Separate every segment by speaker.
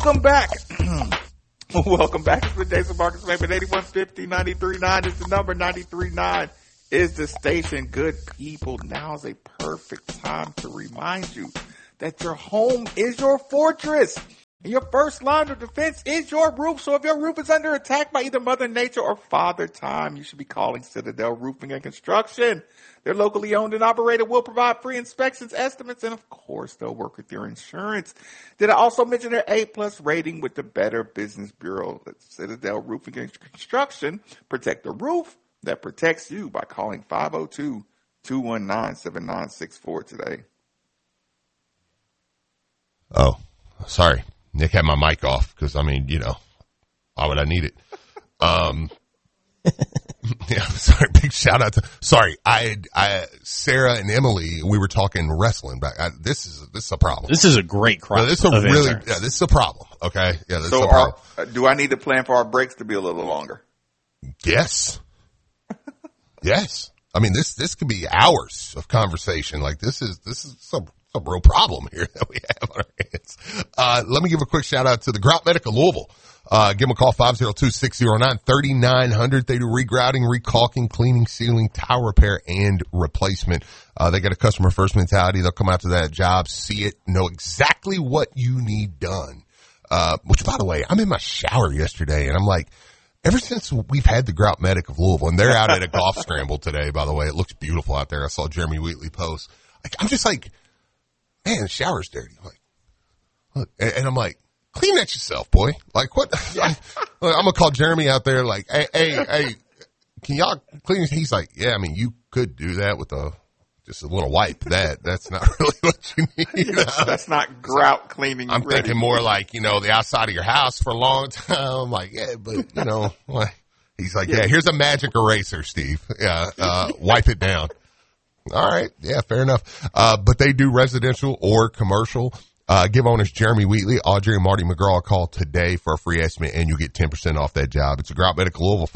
Speaker 1: Welcome back. Welcome back. It's been Jason Marcus Maven. 8150 93.9 is the number. 93.9 is the station. Good people, now is a perfect time to remind you that your home is your fortress. And your first line of defense is your roof. So if your roof is under attack by either Mother Nature or Father Time, you should be calling Citadel Roofing and Construction. They're locally owned and operated, will provide free inspections, estimates, and of course, they'll work with your insurance. Did I also mention their A+ rating with the Better Business Bureau? Citadel Roofing and Construction. Protect the roof that protects you by calling 502-219-7964 today.
Speaker 2: Oh, sorry. Nick had my mic off because, I mean, you know, why would I need it? Yeah, sorry. Big shout out to, sorry. Sarah and Emily, we were talking wrestling back. This is a problem.
Speaker 3: This is a great crop.
Speaker 2: No, this is a really, yeah, this is a problem. Okay. Yeah. This is a problem.
Speaker 1: Do I need to plan for our breaks to be a little longer?
Speaker 2: Yes. Yes. I mean, this could be hours of conversation. Like this is some real problem here that we have on our hands. Let me give a quick shout out to the Grout Medic of Louisville. Give them a call, 502-609-3900. They do regrouting, recalking, cleaning, sealing, tile repair, and replacement. They got a customer first mentality. They'll come out to that job, see it, know exactly what you need done. Which, by the way, I'm in my shower yesterday and I'm like, ever since we've had the Grout Medic of Louisville, and they're out at a golf scramble today, by the way, it looks beautiful out there. I saw Jeremy Wheatley post. Like, I'm just like, man, the shower's dirty. I'm like, look, and I'm like, clean that yourself, boy. Like, what? I'm going to call Jeremy out there like, hey, can y'all clean? He's like, yeah, I mean, you could do that with just a little wipe. That's not really what you need.
Speaker 1: That's not grout cleaning.
Speaker 2: I'm thinking more like, you know, the outside of your house for a long time. I'm like, yeah, but, you know, he's like, yeah, here's a magic eraser, Steve. Yeah, wipe it down. All right. Yeah, fair enough. But they do residential or commercial. Give owners Jeremy Wheatley, Audrey, and Marty McGraw a call today for a free estimate, and you get 10% off that job. It's a Grout Medic Louisville,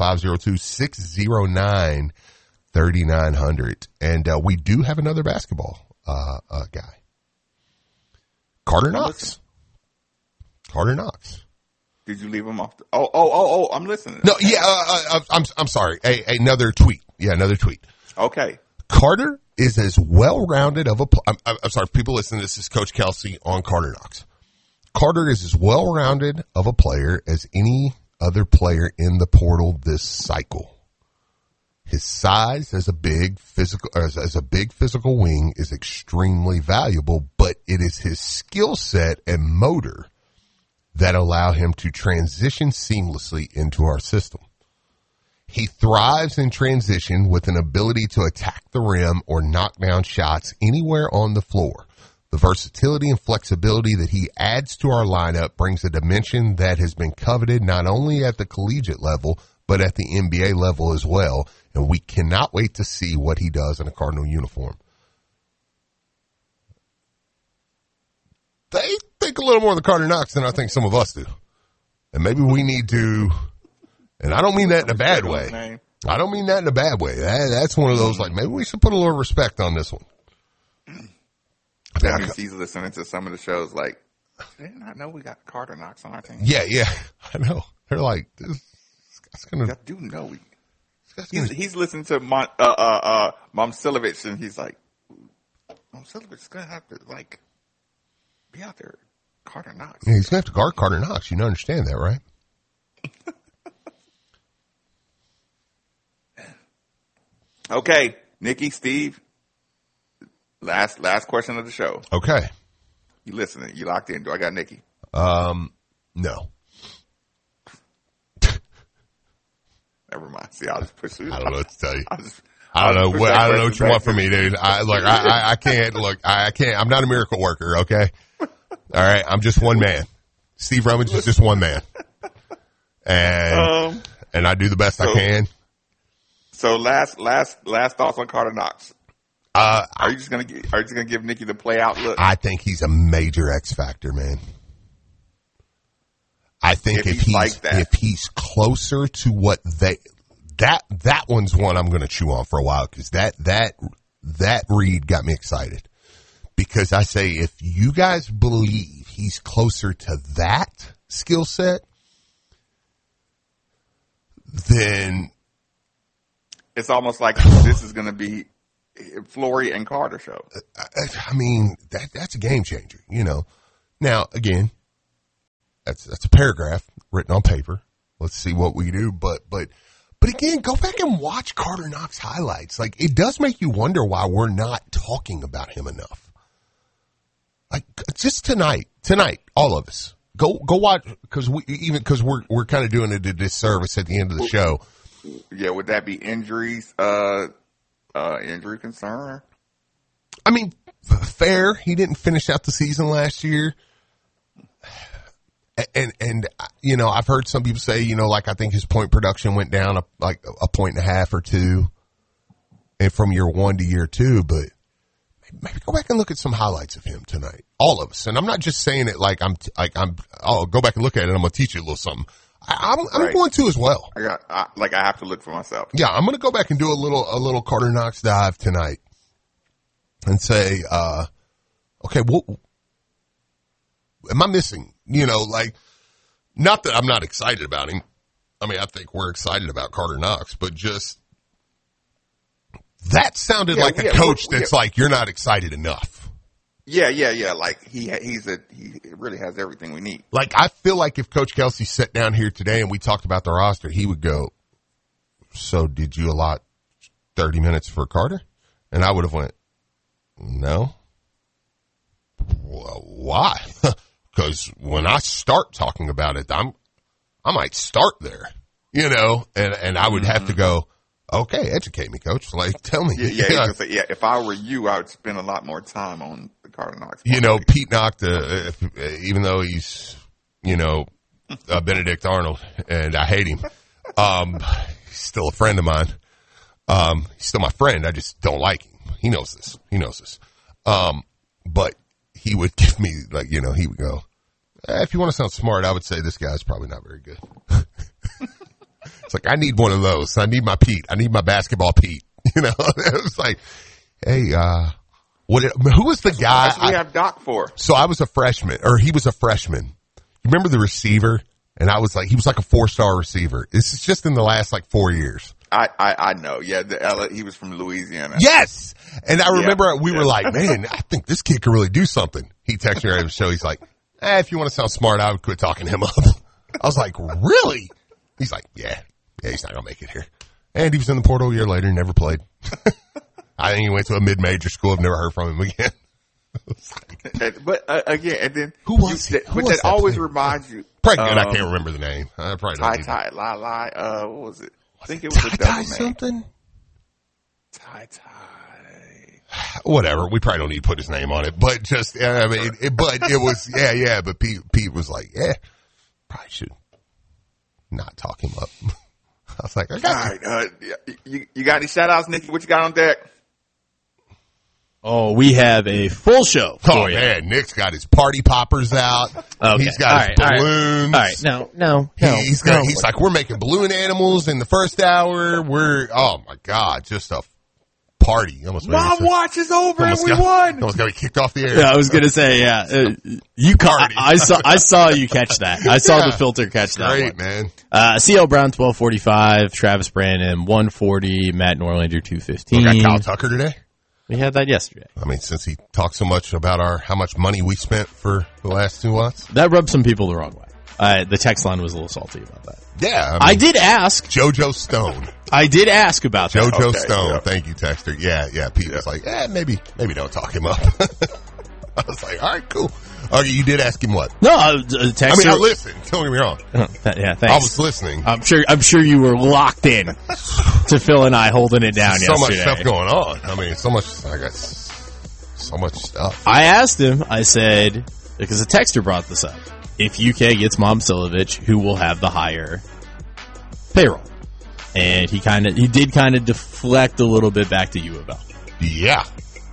Speaker 2: 502-609-3900. And we do have another basketball guy. Carter Knox. Carter Knox.
Speaker 1: Did you leave him off? I'm listening.
Speaker 2: No, yeah, I'm sorry. Another tweet. Yeah, another tweet.
Speaker 1: Okay.
Speaker 2: Carter is as well-rounded of I'm sorry, people listening, this is Coach Kelsey on Carter Knox. Carter is as well-rounded of a player as any other player in the portal this cycle. His size as a big physical wing is extremely valuable, but it is his skill set and motor that allow him to transition seamlessly into our system. He thrives in transition with an ability to attack the rim or knock down shots anywhere on the floor. The versatility and flexibility that he adds to our lineup brings a dimension that has been coveted not only at the collegiate level, but at the NBA level as well. And we cannot wait to see what he does in a Cardinal uniform. They think a little more of the Carter Knox than I think some of us do. And maybe we need to... And I don't mean that in a bad way. I don't mean that in a bad way. That's one of those, like, maybe we should put a little respect on this one.
Speaker 1: He's listening to some of the shows like, didn't I know we got Carter Knox on our team?
Speaker 2: Yeah, I know. They're like, this guy's going to.
Speaker 1: I do know. He's listening to Mom Silovich, and he's like, Mom Silovich is going to have to, like, be out there. Carter Knox.
Speaker 2: Yeah, he's going to have to guard Carter Knox. You understand that, right?
Speaker 1: Okay, Nikki, Steve, last question of the show.
Speaker 2: Okay.
Speaker 1: You listening? You locked in? Do I got Nikki?
Speaker 2: No.
Speaker 1: Never mind. See, I'll just push it.
Speaker 2: I don't know what to tell you. I don't know what you want from me, dude. I can't. Look, I can't. I'm not a miracle worker. Okay. All right. I'm just one man. Steve Rummage is just one man, and I do the best I can.
Speaker 1: So last thoughts on Carter Knox. Are you just gonna give Nikki the play out look?
Speaker 2: I think he's a major X factor, man. I think if he's closer to what that one's one I'm going to chew on for a while, because that read got me excited, because I say if you guys believe he's closer to that skill set, then
Speaker 1: it's almost like this is going to be Flory and Carter show.
Speaker 2: I mean, that's a game changer, you know. Now, again, that's a paragraph written on paper. Let's see what we do. But again, go back and watch Carter Knox highlights. Like, it does make you wonder why we're not talking about him enough. Like, just tonight, all of us, go watch, because we're kind of doing it a disservice at the end of the show.
Speaker 1: Yeah, would that be injuries? Injury concern?
Speaker 2: I mean, fair. He didn't finish out the season last year. And you know, I've heard some people say, you know, like, I think his point production went down like a point and a half or two, and from year 1 to year 2, but maybe go back and look at some highlights of him tonight. All of us. And I'm not just saying it like I'll go back and look at it and I'm going to teach you a little something. I'm
Speaker 1: right.
Speaker 2: going to as well.
Speaker 1: I have to look for myself.
Speaker 2: Yeah, I'm going to go back and do a little Carter Knox dive tonight and say, okay, what am I missing? You know, like, not that I'm not excited about him. I mean, I think we're excited about Carter Knox, but just that sounded like a coach that's like, you're not excited enough.
Speaker 1: Yeah. Like, he really has everything we need.
Speaker 2: Like, I feel like if Coach Kelsey sat down here today and we talked about the roster, he would go, so did you allot 30 minutes for Carter? And I would have went, no. Well, why? Because when I start talking about it, I might start there, you know, and I would have to go, okay, educate me, Coach. Like, tell me.
Speaker 1: Yeah. If I were you, I would spend a lot more time on the Carter Knox.
Speaker 2: You know, Pete knocked, even though he's, you know, Benedict Arnold, and I hate him, he's still a friend of mine. He's still my friend. I just don't like him. He knows this. But he would give me, like, you know, he would go, if you want to sound smart, I would say this guy's probably not very good. It's like, I need one of those. I need my Pete. I need my basketball Pete. You know, it was like, hey, who was the guy?
Speaker 1: That's what we have Doc for.
Speaker 2: So I was a freshman, or he was a freshman. You remember the receiver? And I was like, he was like a 4-star receiver. This is just in the last like 4 years.
Speaker 1: I know. Yeah. He was from Louisiana.
Speaker 2: Yes. And I remember we were like, man, I think this kid could really do something. He texted me right after the show. He's like, if you want to sound smart, I would quit talking him up. I was like, really? He's like, yeah, he's not going to make it here. And he was in the portal a year later, never played. I think he went to a mid-major school. I've never heard from him again.
Speaker 1: But again, and then
Speaker 2: who was he?
Speaker 1: But that always reminds you.
Speaker 2: Probably, I can't remember the name. I probably don't.
Speaker 1: Ty, what was it? I think it was a double name.
Speaker 2: Something?
Speaker 1: Ty.
Speaker 2: Whatever. We probably don't need to put his name on it, but just, I mean, but it was, yeah. But Pete was like, probably should not talk him up. I was like, okay.
Speaker 1: All right. You got any shout outs, Nikki? What you got on deck?
Speaker 3: Oh, we have a full show for you.
Speaker 2: Man, Nick's got his party poppers out.
Speaker 3: Okay.
Speaker 2: He's got his balloons.
Speaker 3: All right. No.
Speaker 2: He's like, we're making balloon animals in the first hour. Oh my God, just a party.
Speaker 1: Mom watch is over and we won.
Speaker 2: Almost got me kicked off the air.
Speaker 3: Yeah, I was going to say, you caught, I saw you catch that. I saw the filter catch that
Speaker 2: Great,
Speaker 3: one.
Speaker 2: man.
Speaker 3: C.L. Brown, 1245, Travis Brandon, 140, Matt Norlander, 215.
Speaker 2: We got Kyle Tucker today.
Speaker 3: We had that yesterday.
Speaker 2: I mean, since he talked so much about how much money we spent for the last 2 months.
Speaker 3: That rubbed some people the wrong way. The text line was a little salty about that.
Speaker 2: Yeah.
Speaker 3: I did ask.
Speaker 2: JoJo Stone.
Speaker 3: I did ask about that.
Speaker 2: JoJo Stone. Yeah. Thank you, Texter. Yeah. Pete was like, maybe don't talk him up. I was like, all right, cool. Okay, you did ask him what?
Speaker 3: No, Texter.
Speaker 2: I mean, I listened. Don't get me wrong.
Speaker 3: Yeah, thanks.
Speaker 2: I was listening.
Speaker 3: I'm sure you were locked in to Phil and I holding it down yesterday.
Speaker 2: So much stuff going on. I mean, I got so much stuff.
Speaker 3: I asked him, I said, because a texter brought this up, if UK gets Momcilovic, who will have the higher payroll? And he did kind of deflect a little bit back to you about.
Speaker 2: Yeah.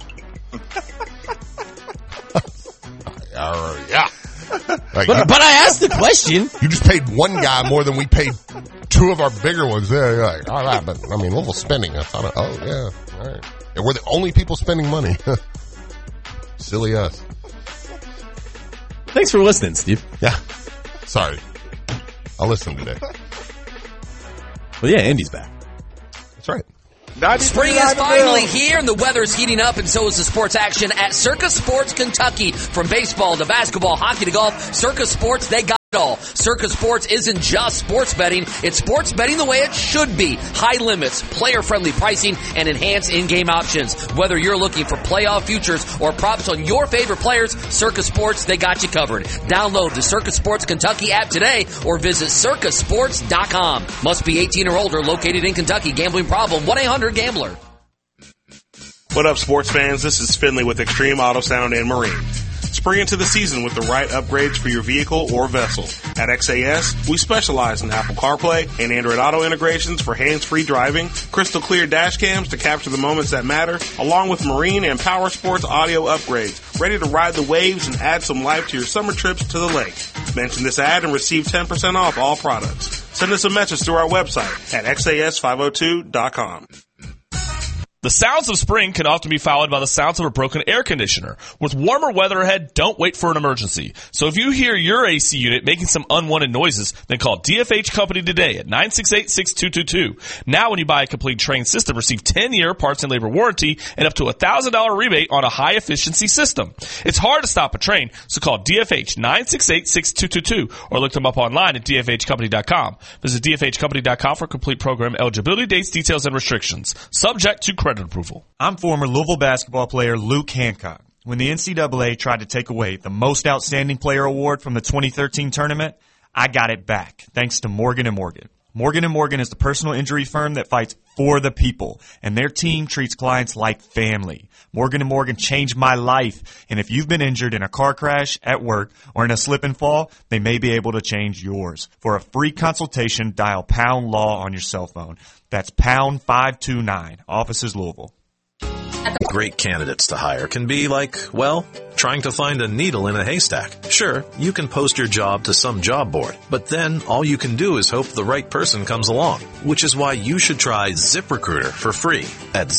Speaker 2: Yeah. Like,
Speaker 3: but I asked the question.
Speaker 2: You just paid one guy more than we paid 2 of our bigger ones. Yeah, you're like, all right, but I mean, level spending. I thought, all right. And we're the only people spending money. Silly us.
Speaker 3: Thanks for listening, Steve.
Speaker 2: Yeah. Sorry. I'll listen today.
Speaker 3: Well, yeah, Andy's back.
Speaker 2: That's right.
Speaker 4: Spring is finally here, and the weather is heating up, and so is the sports action at Circus Sports Kentucky. From baseball to basketball, hockey to golf, Circus Sports, they got it all. Circus Sports isn't just sports betting, it's sports betting the way it should be. High limits, player-friendly pricing, and enhanced in-game options. Whether you're looking for playoff futures or props on your favorite players, Circus Sports, they got you covered. Download the Circus Sports Kentucky app today or visit circusports.com. Must be 18 or older, located in Kentucky. Gambling problem, 1-800-GAMBLER.
Speaker 5: What up, sports fans? This is Finley with Extreme Auto Sound and Marine. Spring into the season with the right upgrades for your vehicle or vessel. At XAS, we specialize in Apple CarPlay and Android Auto integrations for hands-free driving, crystal clear dash cams to capture the moments that matter, along with marine and power sports audio upgrades, ready to ride the waves and add some life to your summer trips to the lake. Mention this ad and receive 10% off all products. Send us a message through our website at xas502.com.
Speaker 6: The sounds of spring can often be followed by the sounds of a broken air conditioner. With warmer weather ahead, don't wait for an emergency. So if you hear your AC unit making some unwanted noises, then call DFH Company today at 968-6222. Now when you buy a complete Trane system, receive 10-year parts and labor warranty and up to $1,000 rebate on a high-efficiency system. It's hard to stop a Trane, so call DFH 968-6222 or look them up online at dfhcompany.com. Visit dfhcompany.com for complete program eligibility, dates, details, and restrictions. Subject to credit approval.
Speaker 7: I'm former Louisville basketball player Luke Hancock. When the NCAA tried to take away the Most Outstanding Player Award from the 2013 tournament, I got it back, thanks to Morgan & Morgan. Morgan & Morgan is the personal injury firm that fights for the people, and their team treats clients like family. Morgan & Morgan changed my life, and if you've been injured in a car crash, at work, or in a slip and fall, they may be able to change yours. For a free consultation, dial #LAW on your cell phone. That's #529. Offices Louisville.
Speaker 8: Great candidates to hire can be like, well, trying to find a needle in a haystack. Sure, you can post your job to some job board, but then all you can do is hope the right person comes along, which is why you should try ZipRecruiter for free at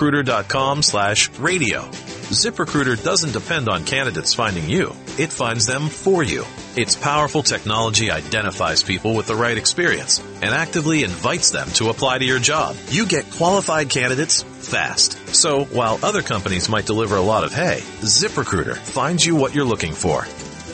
Speaker 8: ZipRecruiter.com/radio. ZipRecruiter doesn't depend on candidates finding you. It finds them for you. Its powerful technology identifies people with the right experience and actively invites them to apply to your job. You get qualified candidates fast. So while other companies might deliver a lot of hay, ZipRecruiter finds you what you're looking for.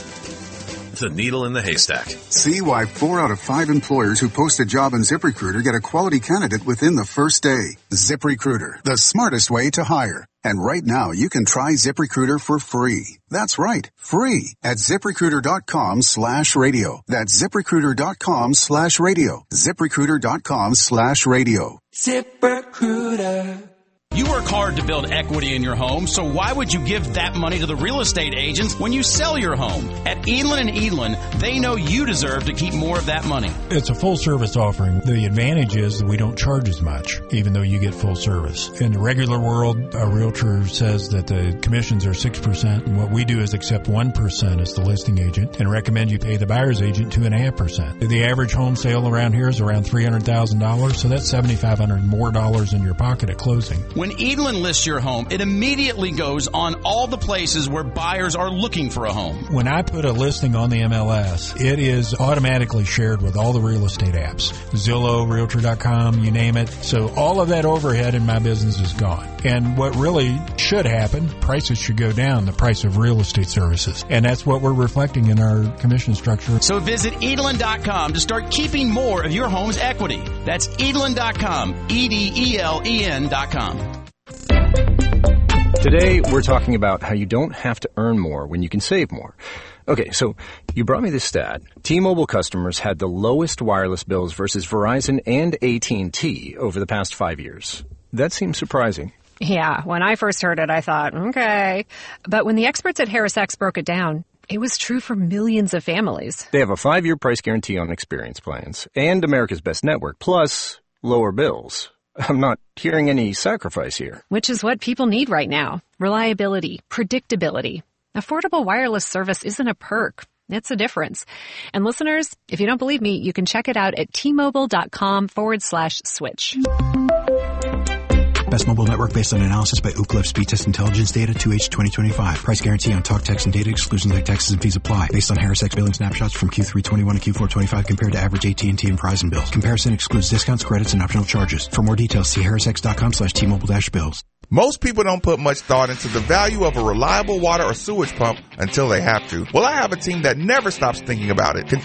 Speaker 8: The needle in the haystack.
Speaker 9: See why 4 out of 5 employers who post a job in ZipRecruiter get a quality candidate within the first day. ZipRecruiter, the smartest way to hire. And right now, you can try ZipRecruiter for free. That's right, free at ZipRecruiter.com/radio. That's ZipRecruiter.com/radio. ZipRecruiter.com/radio.
Speaker 10: ZipRecruiter. You work hard to build equity in your home, so why would you give that money to the real estate agents when you sell your home? At Edlin & Edlin, they know you deserve to keep more of that money.
Speaker 11: It's a full-service offering. The advantage is that we don't charge as much, even though you get full service. In the regular world, a realtor says that the commissions are 6%, and what we do is accept 1% as the listing agent and recommend you pay the buyer's agent 2.5%. The average home sale around here is around $300,000, so that's $7,500 more dollars in your pocket at closing.
Speaker 10: When Edlin lists your home, it immediately goes on all the places where buyers are looking for a home.
Speaker 11: When I put a listing on the MLS, it is automatically shared with all the real estate apps. Zillow, Realtor.com, you name it. So all of that overhead in my business is gone. And what really should happen, prices should go down, the price of real estate services. And that's what we're reflecting in our commission structure.
Speaker 10: So visit Edlin.com to start keeping more of your home's equity. That's Edlin.com, EDELEN.com.
Speaker 12: Today, we're talking about how you don't have to earn more when you can save more. Okay, so you brought me this stat. T-Mobile customers had the lowest wireless bills versus Verizon and AT&T over the past 5 years. That seems surprising.
Speaker 13: Yeah, when I first heard it, I thought, okay. But when the experts at HarrisX broke it down, it was true for millions of families.
Speaker 12: They have a 5-year price guarantee on experience plans and America's Best Network, plus lower bills. I'm not hearing any sacrifice here.
Speaker 13: Which is what people need right now. Reliability, predictability. Affordable wireless service isn't a perk. It's a difference. And listeners, if you don't believe me, you can check it out at T-Mobile.com/switch.
Speaker 14: Best mobile network based on analysis by Ookla Speed Test Intelligence data 2H 2025. Price guarantee on talk, text, and data. Exclusions like taxes and fees apply. Based on HarrisX billing snapshots from Q3 21 to Q4 25 compared to average AT&T and Verizon bills. Comparison excludes discounts, credits, and optional charges. For more details, see harrisx.com/T-Mobile-bills.
Speaker 1: Most people don't put much thought into the value of a reliable water or sewage pump until they have to. Well, I have a team that never stops thinking about it. Kentucky